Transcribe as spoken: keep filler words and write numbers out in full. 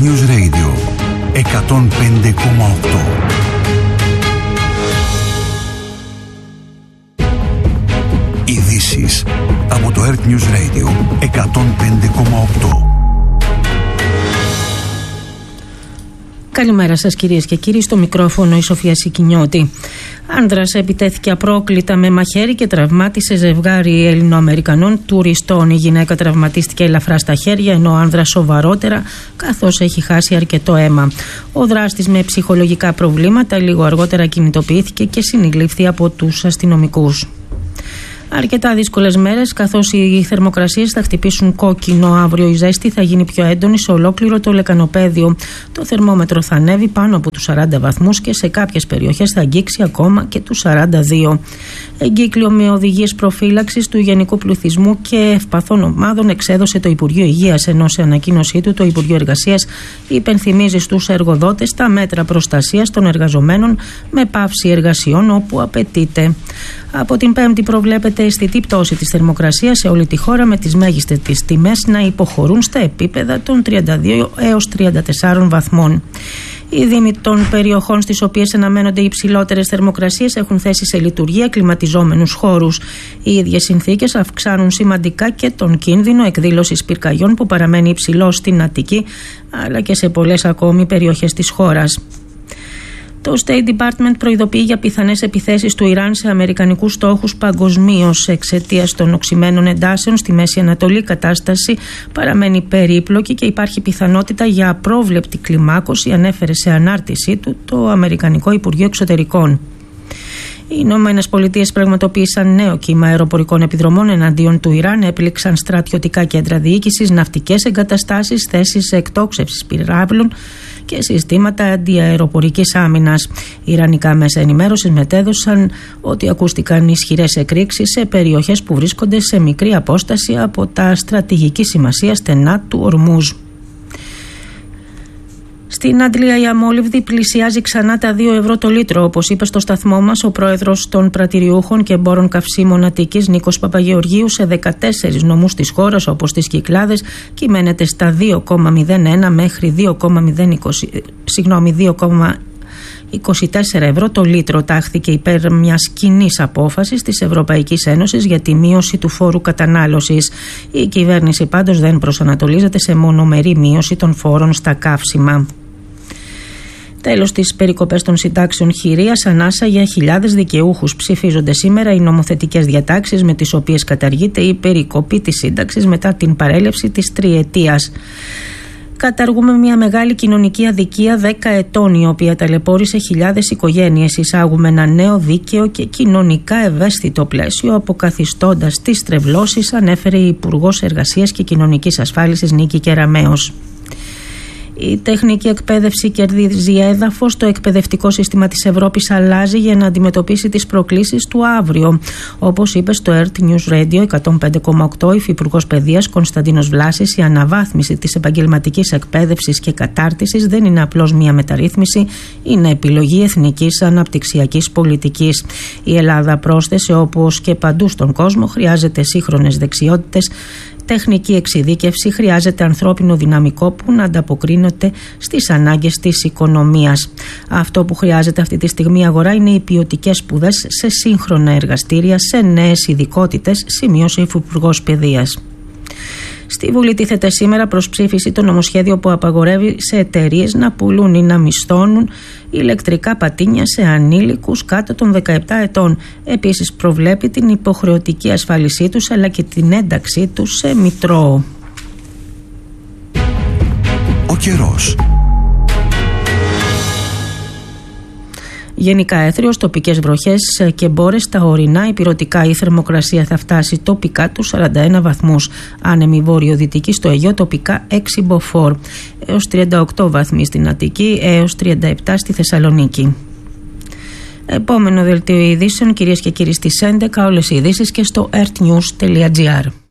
Earth News Radio εκατόν πέντε κόμμα οκτώ. Ειδήσεις από το Earth News Radio εκατόν πέντε κόμμα οκτώ. Καλημέρα σας κυρίες και κύριοι, στο μικρόφωνο η Σοφία Σικινιώτη. Άνδρας επιτέθηκε απρόκλητα με μαχαίρι και τραυμάτισε ζευγάρι Ελληνοαμερικανών τουριστών. Η γυναίκα τραυματίστηκε ελαφρά στα χέρια, ενώ ο άνδρας σοβαρότερα, καθώς έχει χάσει αρκετό αίμα. Ο δράστης με ψυχολογικά προβλήματα λίγο αργότερα κινητοποιήθηκε και συνελήφθη από τους αστυνομικούς. Αρκετά δύσκολες μέρες, καθώς οι θερμοκρασίες θα χτυπήσουν κόκκινο αύριο. Η ζέστη θα γίνει πιο έντονη σε ολόκληρο το λεκανοπέδιο. Το θερμόμετρο θα ανέβει πάνω από τους σαράντα βαθμούς και σε κάποιες περιοχές θα αγγίξει ακόμα και τους σαράντα δύο. Εγκύκλιο με οδηγίες προφύλαξης του γενικού πληθυσμού και ευπαθών ομάδων εξέδωσε το Υπουργείο Υγείας, ενώ σε ανακοίνωσή του το Υπουργείο Εργασίας υπενθυμίζει στους εργοδότες τα μέτρα προστασίας των εργαζομένων με πάυση εργασιών όπου απαιτείται. Από την Πέμπτη προβλέπεται αισθητή πτώση της θερμοκρασίας σε όλη τη χώρα, με τις μέγιστες τις τιμές να υποχωρούν στα επίπεδα των τριάντα δύο έως τριάντα τέσσερα βαθμών. Οι δήμοι των περιοχών στις οποίες αναμένονται οι υψηλότερες θερμοκρασίες έχουν θέσει σε λειτουργία κλιματιζόμενους χώρους. Οι ίδιες συνθήκες αυξάνουν σημαντικά και τον κίνδυνο εκδήλωσης πυρκαγιών που παραμένει υψηλός στην Αττική, αλλά και σε πολλές ακόμη περιοχές της χώρας. Το State Department προειδοποιεί για πιθανές επιθέσεις του Ιράν σε αμερικανικούς στόχους παγκοσμίως. Εξαιτίας των οξυμένων εντάσεων στη Μέση Ανατολή, η κατάσταση παραμένει περίπλοκη και υπάρχει πιθανότητα για απρόβλεπτη κλιμάκωση, ανέφερε σε ανάρτησή του το Αμερικανικό Υπουργείο Εξωτερικών. Οι Ηνωμένες Πολιτείες πραγματοποίησαν νέο κύμα αεροπορικών επιδρομών εναντίον του Ιράν, έπληξαν στρατιωτικά κέντρα διοίκησης, ναυτικές εγκαταστάσεις, θέσεις εκτόξευσης πυράβλων και συστήματα αντιαεροπορικής άμυνας. Οι ιρανικά μέσα ενημέρωσης μετέδωσαν ότι ακούστηκαν ισχυρές εκρήξεις σε περιοχές που βρίσκονται σε μικρή απόσταση από τα στρατηγική σημασία στενά του Ορμούζ. Στην Αντλία η αμόλυβδη πλησιάζει ξανά τα δύο ευρώ το λίτρο, όπως είπε στο σταθμό μας ο πρόεδρος των πρατηριούχων και εμπόρων καυσίμων Αττικής, Νίκος Παπαγεωργίου. Σε δεκατέσσερις νομούς της χώρας, όπως τις Κυκλάδες, κυμαίνεται στα δύο κόμμα μηδέν ένα μέχρι δύο κόμμα είκοσι τέσσερα ευρώ το λίτρο. Τάχθηκε υπέρ μιας κοινής απόφασης της Ευρωπαϊκής Ένωσης για τη μείωση του φόρου κατανάλωσης. Η κυβέρνηση πάντως δεν προσανατολίζεται σε μονομερή μείωση των φόρων στα καύσιμα. Τέλος, τις περικοπές των συντάξεων χειρίας ανάσα για χιλιάδες δικαιούχους. Ψηφίζονται σήμερα οι νομοθετικές διατάξεις με τις οποίες καταργείται η περικοπή της σύνταξης μετά την παρέλευση της τριετίας. Καταργούμε μια μεγάλη κοινωνική αδικία δέκα ετών, η οποία ταλαιπώρησε χιλιάδες οικογένειες. Εισάγουμε ένα νέο δίκαιο και κοινωνικά ευαίσθητο πλαίσιο, αποκαθιστώντας τις τρευλώσεις, ανέφερε η Υπουργός Εργασίας και Κοινωνικής Ασφάλισης Νίκη Κεραμέως. Η τεχνική εκπαίδευση κερδίζει έδαφος. Το εκπαιδευτικό σύστημα της Ευρώπης αλλάζει για να αντιμετωπίσει τις προκλήσεις του αύριο. Όπως είπε στο Earth News Radio εκατόν πέντε κόμμα οκτώ ο Υφυπουργός Παιδείας Κωνσταντίνος Βλάσης, η αναβάθμιση της επαγγελματικής εκπαίδευσης και κατάρτισης δεν είναι απλώς μια μεταρρύθμιση, είναι επιλογή εθνικής αναπτυξιακής πολιτικής. Η Ελλάδα, πρόσθεσε, όπως και παντού στον κόσμο, χρειάζεται σύγχρονες δεξιότητες, τεχνική εξειδίκευση, χρειάζεται ανθρώπινο δυναμικό που να ανταποκρίνεται στις ανάγκες της οικονομίας. Αυτό που χρειάζεται αυτή τη στιγμή η αγορά είναι οι ποιοτικές σπουδές σε σύγχρονα εργαστήρια, σε νέες ειδικότητες, σημείωσε η Υπουργός Παιδείας. Στη Βουλή τίθεται σήμερα προς ψήφιση το νομοσχέδιο που απαγορεύει σε εταιρείες να πουλούν ή να μισθώνουν ηλεκτρικά πατίνια σε ανήλικους κάτω των δεκαεπτά ετών. Επίσης προβλέπει την υποχρεωτική ασφάλισή τους αλλά και την ένταξή τους σε μητρώο. Ο καιρός. Γενικά έθριος, τοπικές βροχές και μπόρες στα ορεινά ηπειρωτικά. Η θερμοκρασία θα φτάσει τοπικά τους σαράντα ένα βαθμούς. Άνεμη βορειοδυτική στο Αιγαίο, τοπικά έξι μποφόρ. Έως τριάντα οκτώ βαθμοί στην Αττική, έως τριάντα επτά στη Θεσσαλονίκη. Επόμενο δελτίο ειδήσεων, κυρίες και κύριοι, στις έντεκα. Όλες οι ειδήσεις και στο earthnews τελεία gr.